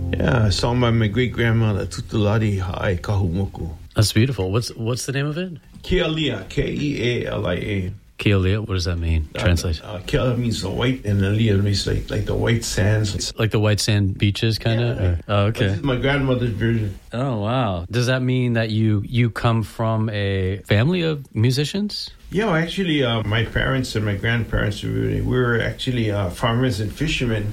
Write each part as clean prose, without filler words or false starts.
Yeah, a song by my great-grandmother, Tutulati Ha'i Kahumuku. That's beautiful. What's the name of it? Kealia, Kealia. Kealia, what does that mean? Translate. Kealia means the white, and Alia means like the white sands. It's like the white sand beaches, kind of? Yeah. Oh, okay. This is my grandmother's version. Oh, wow. Does that mean that you come from a family of musicians? Yeah, actually, my parents and my grandparents, we were actually farmers and fishermen,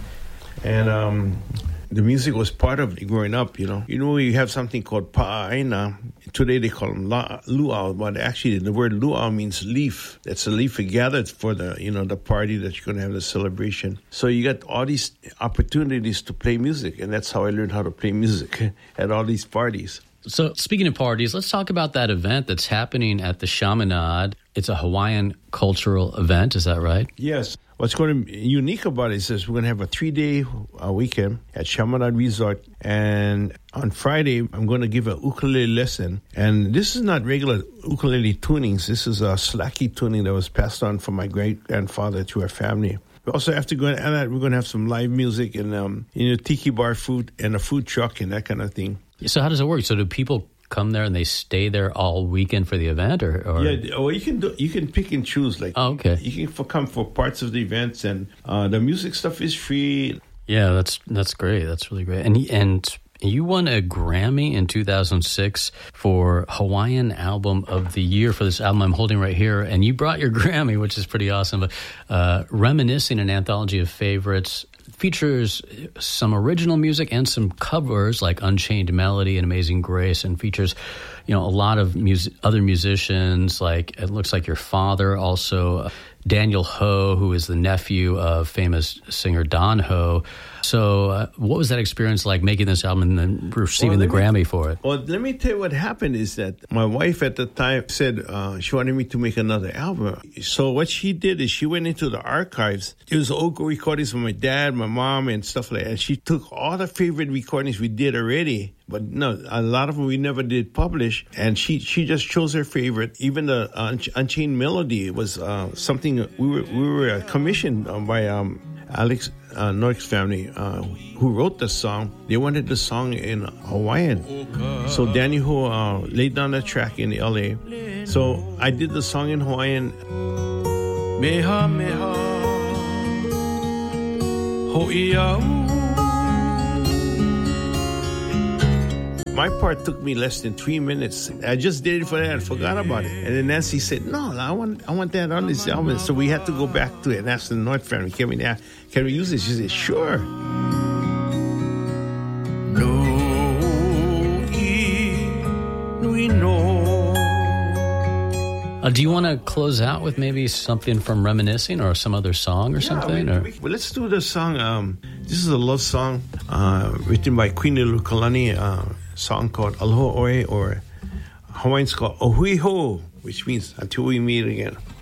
and the music was part of it growing up, you know. You know, you have something called pa'aina. Today they call them luau, but actually the word luau means leaf. That's a leaf gathered for the party that you're going to have, the celebration. So you got all these opportunities to play music, and that's how I learned how to play music at all these parties. So speaking of parties, let's talk about that event that's happening at the Chaminade. It's a Hawaiian cultural event, is that right? Yes. What's going to be unique about it is we're going to have a 3-day weekend at Chaminade Resort. And on Friday, I'm going to give a ukulele lesson. And this is not regular ukulele tunings. This is a slacky tuning that was passed on from my great-grandfather to our family. We also have to go and that we're going to have some live music and tiki bar food and a food truck and that kind of thing. So how does it work? So do people come there and they stay there all weekend for the event, or? Yeah, well, you can pick and choose. Like, oh, okay, you can come for parts of the events, and the music stuff is free. Yeah, that's great. That's really great. And you won a Grammy in 2006 for Hawaiian Album of the Year for this album I'm holding right here. And you brought your Grammy, which is pretty awesome. But Reminiscing, an anthology of favorites, features some original music and some covers like Unchained Melody and Amazing Grace, and features, a lot of other musicians. Like, it looks like your father, also Daniel Ho, who is the nephew of famous singer Don Ho. So what was that experience like, making this album and then receiving the Grammy for it? Well, let me tell you what happened is that my wife at the time said she wanted me to make another album. So what she did is she went into the archives. There was old recordings from my dad, my mom, and stuff like that. And she took all the favorite recordings we did already, but no, a lot of them we never did publish. And she just chose her favorite. Even the Unchained Melody was something we were commissioned by Alex Noik's family, who wrote the song. They wanted the song in Hawaiian. So Danny Ho laid down the track in LA. So I did the song in Hawaiian. Meha meha ho'iau. My part took me less than 3 minutes. I just did it for that and forgot about it. And then Nancy said, no, I want that on this album. So we had to go back to it and ask the North family, can we use it? She said, sure. Do you want to close out with maybe something from Reminiscing or some other song or something? Well, let's do the song. This is a love song written by Queen Ilukalani, a song called Aloha Oe, or Hawaiian's called Ohui Ho, which means until we meet again.